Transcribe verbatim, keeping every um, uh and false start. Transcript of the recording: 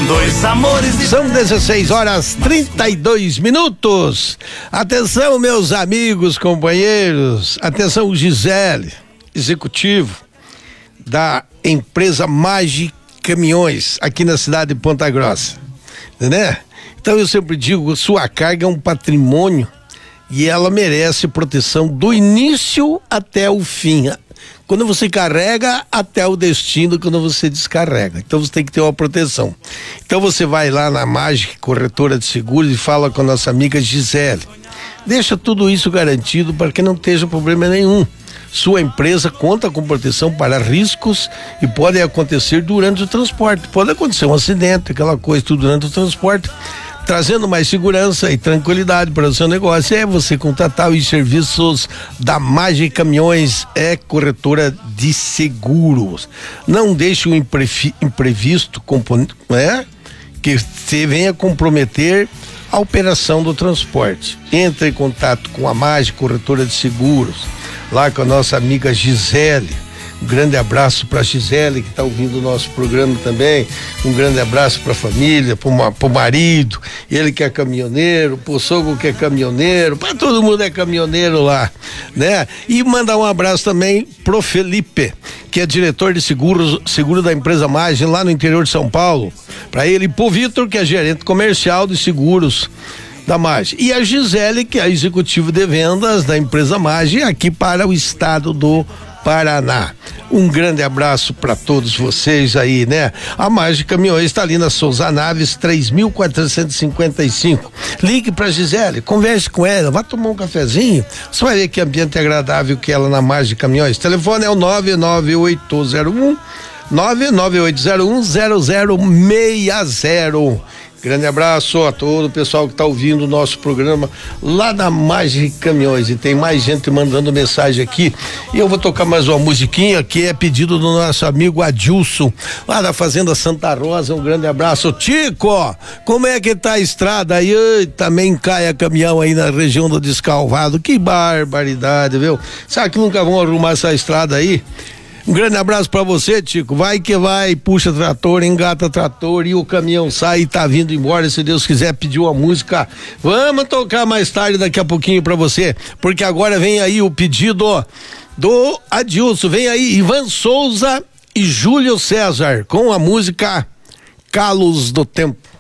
Dois amores de... São dezesseis horas trinta e dois minutos. Atenção, meus amigos, companheiros. Atenção, Gisele, executivo da empresa Magi Caminhões, aqui na cidade de Ponta Grossa. Né? Então eu sempre digo, sua carga é um patrimônio e ela merece proteção do início até o fim. Quando você carrega até o destino, quando você descarrega. Então você tem que ter uma proteção. Então você vai lá na Magic Corretora de Seguros e fala com a nossa amiga Gisele. Deixa tudo isso garantido para que não esteja problema nenhum. Sua empresa conta com proteção para riscos e podem acontecer durante o transporte. Pode acontecer um acidente, aquela coisa, tudo durante o transporte. Trazendo mais segurança e tranquilidade para o seu negócio é você contratar os serviços da Magi Caminhões, é corretora de seguros. Não deixe o imprevi, imprevisto é, que você venha comprometer a operação do transporte. Entre em contato com a Magi Corretora de Seguros, lá com a nossa amiga Gisele. Um grande abraço para Gisele, que está ouvindo o nosso programa também. Um grande abraço para a família, para o marido, ele que é caminhoneiro, para o sogro que é caminhoneiro, para todo mundo é caminhoneiro lá, né? E mandar um abraço também pro Felipe, que é diretor de seguros, seguro da empresa Magi lá no interior de São Paulo. Para ele, e pro Vitor, que é gerente comercial de seguros da Magi. E a Gisele, que é executivo de vendas da empresa Magi aqui para o estado do Paraná. Um grande abraço para todos vocês aí, né? A Magi Caminhões está ali na Souza Naves três mil quatrocentos e cinquenta e cinco. Ligue para Gisele, converse com ela, vá tomar um cafezinho. Você vai ver que ambiente agradável que ela na Magi Caminhões. O telefone é o nove nove oito zero um nove nove oito zero um zero zero seis zero. Grande abraço a todo o pessoal que está ouvindo o nosso programa lá na Magi Caminhões. E tem mais gente mandando mensagem aqui. E eu vou tocar mais uma musiquinha que é pedido do nosso amigo Adilson, lá da Fazenda Santa Rosa. Um grande abraço. Tico, como é que tá a estrada aí? Ai, também cai a caminhão aí na região do Descalvado. Que barbaridade, viu? Será que nunca vão arrumar essa estrada aí? Um grande abraço pra você, Tico. Vai que vai, puxa trator, engata trator e o caminhão sai e tá vindo embora. Se Deus quiser, pedir uma música, vamos tocar mais tarde, daqui a pouquinho pra você, porque agora vem aí o pedido do Adilson. Vem aí Ivan Souza e Júlio César com a música Calos do Tempo.